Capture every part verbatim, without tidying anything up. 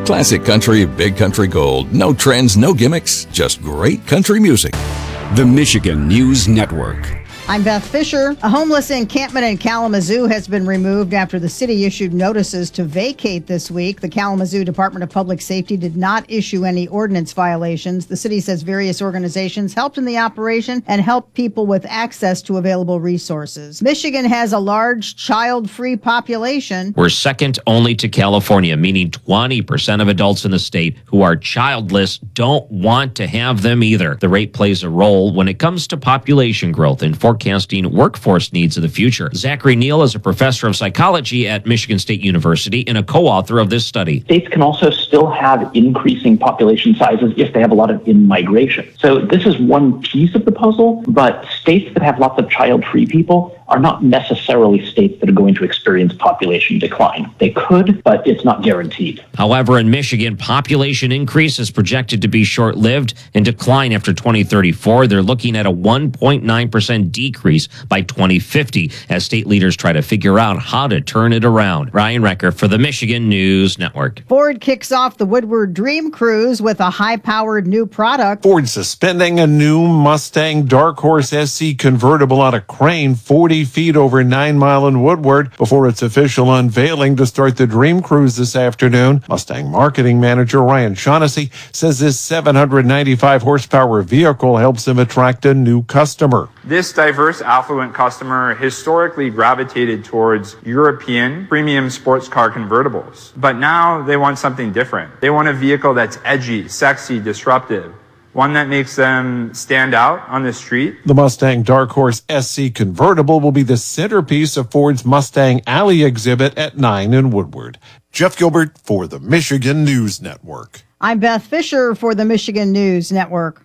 Classic country, big country gold. No trends, no gimmicks, just great country music. The Michigan News Network. I'm Beth Fisher. A homeless encampment in Kalamazoo has been removed after the city issued notices to vacate this week. The Kalamazoo Department of Public Safety did not issue any ordinance violations. The city says various organizations helped in the operation and helped people with access to available resources. Michigan has a large child-free population. We're second only to California, meaning twenty percent of adults in the state who are childless don't want to have them either. The rate plays a role when it comes to population growth and forecasting workforce needs of the future. Zachary Neal is a professor of psychology at Michigan State University and a co-author of this study. States can also still have increasing population sizes if they have a lot of in-migration. So this is one piece of the puzzle, but states that have lots of child-free people are not necessarily states that are going to experience population decline. They could, but it's not guaranteed. However, in Michigan, population increase is projected to be short-lived and decline after twenty thirty-four. They're looking at a one point nine percent decrease by twenty fifty as state leaders try to figure out how to turn it around. Ryan Recker for the Michigan News Network. Ford kicks off the Woodward Dream Cruise with a high-powered new product. Ford suspending a new Mustang Dark Horse S C convertible on a crane forty feet over Nine Mile and Woodward before its official unveiling to start the Dream Cruise this afternoon. Mustang marketing manager Ryan Shaughnessy says this seven hundred ninety-five horsepower vehicle helps him attract a new customer. This diverse, affluent customer historically gravitated towards European premium sports car convertibles. But now they want something different. They want a vehicle that's edgy, sexy, disruptive. One that makes them stand out on the street. The Mustang Dark Horse S C convertible will be the centerpiece of Ford's Mustang Alley exhibit at nine in Woodward. Jeff Gilbert for the Michigan News Network. I'm Beth Fisher for the Michigan News Network.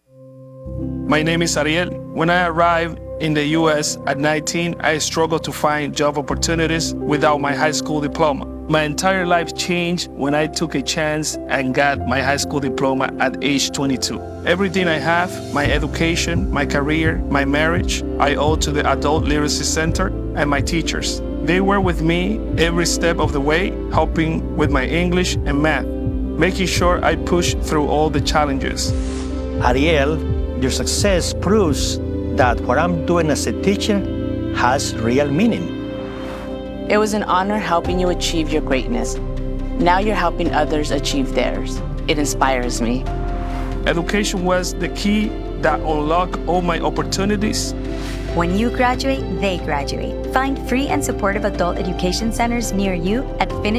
My name is Ariel. When I arrived in the U S at nineteen, I struggled to find job opportunities without my high school diploma. My entire life changed when I took a chance and got my high school diploma at age twenty-two. Everything I have, my education, my career, my marriage, I owe to the Adult Literacy Center and my teachers. They were with me every step of the way, helping with my English and math, making sure I pushed through all the challenges. Ariel, your success proves that what I'm doing as a teacher has real meaning. It was an honor helping you achieve your greatness. Now you're helping others achieve theirs. It inspires me. Education was the key that unlocked all my opportunities. When you graduate, they graduate. Find free and supportive adult education centers near you at Finish